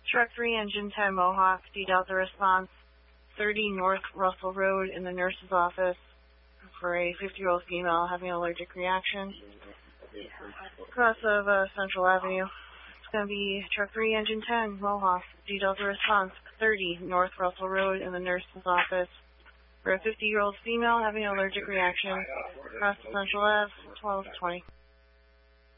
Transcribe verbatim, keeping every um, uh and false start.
Truck three, Engine ten, Mohawk, D Delta response, thirty North Russell Road in the nurse's office for a fifty-year-old female having an allergic reaction. Across of uh, Central Avenue. It's going to be Truck three, Engine ten, Mohawk, D Delta response, thirty North Russell Road in the nurse's office for a fifty-year-old female having an allergic reaction. Across Central Ave, twelve twenty.